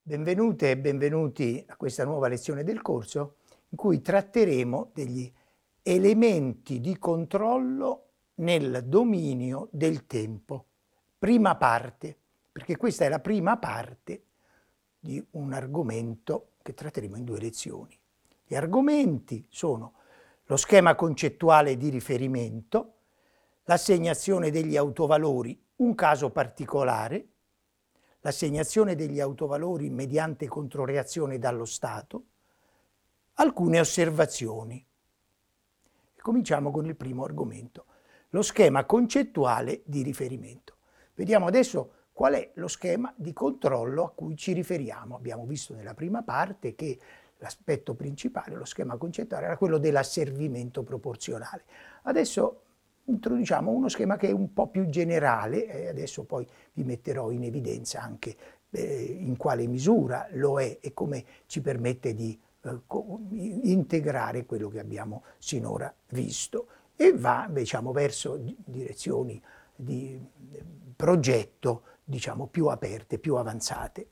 Benvenute e benvenuti a questa nuova lezione del corso in cui tratteremo degli elementi di controllo nel dominio del tempo. Prima parte, perché questa è la prima parte di un argomento che tratteremo in 2 lezioni. Gli argomenti sono lo schema concettuale di riferimento, l'assegnazione degli autovalori, un caso particolare, l'assegnazione degli autovalori mediante controreazione dallo Stato, alcune osservazioni. Cominciamo con il primo argomento, lo schema concettuale di riferimento. Vediamo adesso qual è lo schema di controllo a cui ci riferiamo. Abbiamo visto nella prima parte che l'aspetto principale, lo schema concettuale, era quello dell'asservimento proporzionale. Adesso introduciamo uno schema che è un po' più generale e adesso poi vi metterò in evidenza anche in quale misura lo è e come ci permette di integrare quello che abbiamo sinora visto, e va, diciamo, verso direzioni di progetto, diciamo, più aperte, più avanzate.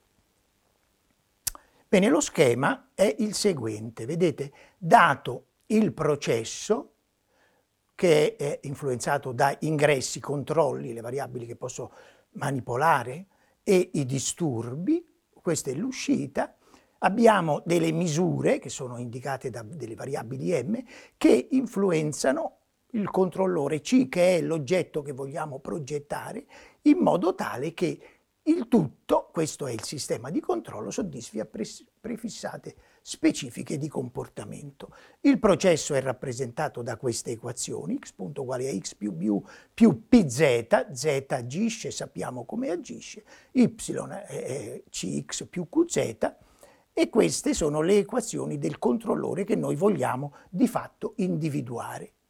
Bene, lo schema è il seguente, vedete, dato il processo che è influenzato da ingressi, controlli, le variabili che posso manipolare e i disturbi, questa è l'uscita, abbiamo delle misure che sono indicate da delle variabili m che influenzano il controllore C, che è l'oggetto che vogliamo progettare, in modo tale che il tutto, questo è il sistema di controllo, soddisfi a prefissate specifiche di comportamento. Il processo è rappresentato da queste equazioni, x punto uguale a x più b più pz, z agisce, sappiamo come agisce, y è cx più qz, e queste sono le equazioni del controllore che noi vogliamo di fatto individuare.